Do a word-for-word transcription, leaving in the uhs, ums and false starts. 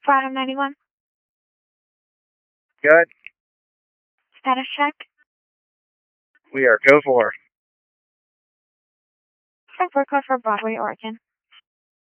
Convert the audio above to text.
Bottom ninety-one. Good. Status check. We are go for. Frankfurt code for Broadway, Oregon.